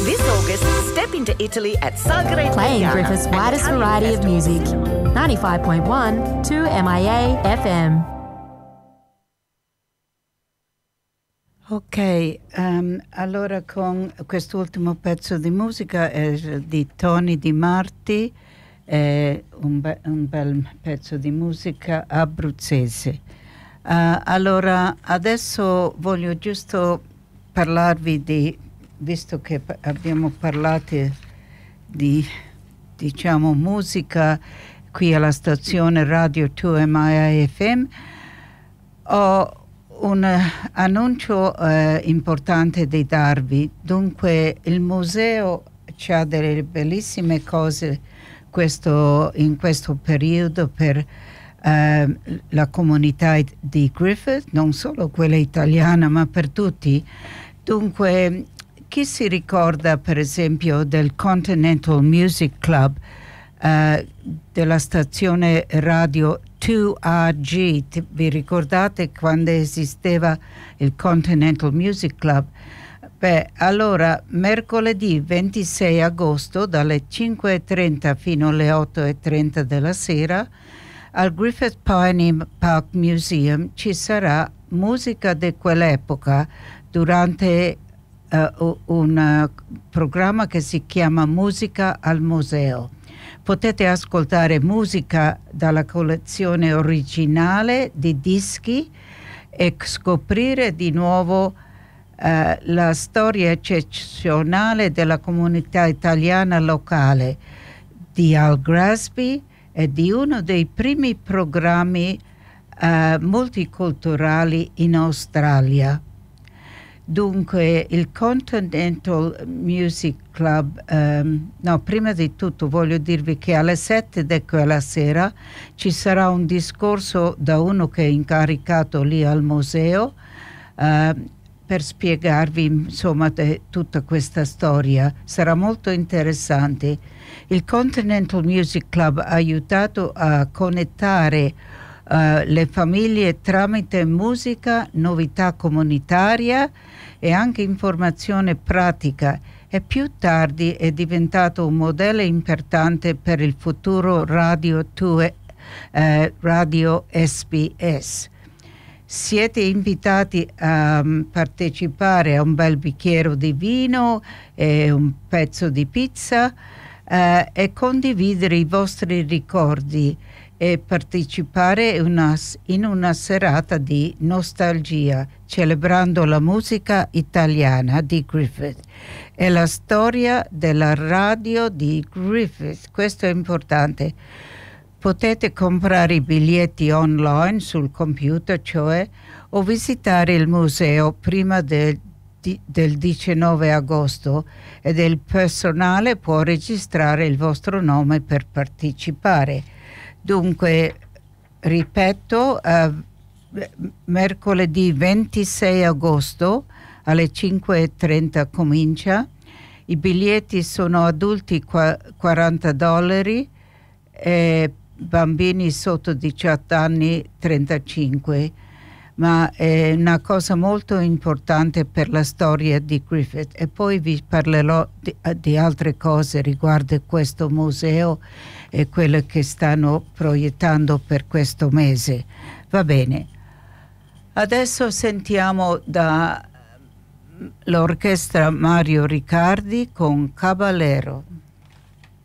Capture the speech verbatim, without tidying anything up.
This August, step into Italy at Sagre Playing Italiana, Griffith's an widest Italian variety of festival. music. ninety-five point one, two M I A F M. Ok, um, allora con quest'ultimo pezzo di musica è di Tony Di Marti, è un, be- un bel pezzo di musica abruzzese. Uh, allora adesso voglio giusto parlarvi di, visto che p- abbiamo parlato di, diciamo, musica qui alla stazione Radio due M I A F M, ho un annuncio eh, importante da darvi. Dunque il museo ha delle bellissime cose questo, in questo periodo per eh, la comunità di Griffith, non solo quella italiana ma per tutti. Dunque chi si ricorda per esempio del Continental Music Club eh, della stazione radio due A G, vi ricordate quando esisteva il Continental Music Club? Beh, allora mercoledì ventisei agosto dalle cinque e trenta fino alle otto e trenta della sera al Griffith Pioneer Park Museum ci sarà musica di quell'epoca durante uh, un uh, programma che si chiama Musica al Museo. Potete ascoltare musica dalla collezione originale di dischi e scoprire di nuovo eh, la storia eccezionale della comunità italiana locale, di Al Grasby e di uno dei primi programmi eh, multiculturali in Australia. Dunque il Continental Music Club, um, no, prima di tutto voglio dirvi che alle sette di quella sera ci sarà un discorso da uno che è incaricato lì al museo uh, per spiegarvi insomma de, tutta questa storia. Sarà molto interessante. Il Continental Music Club ha aiutato a connettare uh, le famiglie tramite musica, novità comunitaria e anche informazione pratica, e più tardi è diventato un modello importante per il futuro radio, due, eh, radio S B S. Siete invitati a um, partecipare a un bel bicchiere di vino e un pezzo di pizza eh, e condividere i vostri ricordi e partecipare una, in una serata di nostalgia, celebrando la musica italiana di Griffith e la storia della radio di Griffith. Questo è importante. Potete comprare i biglietti online sul computer, cioè, o visitare il museo prima del, del diciannove agosto, ed il personale può registrare il vostro nome per partecipare. Dunque, ripeto, uh, mercoledì ventisei agosto alle cinque e trenta comincia. I biglietti sono adulti qua, quaranta dollari e bambini sotto diciotto anni trentacinque, ma è una cosa molto importante per la storia di Griffith, e poi vi parlerò di, di altre cose riguardo questo museo e quelle che stanno proiettando per questo mese. Va bene, adesso sentiamo dall'orchestra Mario Riccardi con Caballero.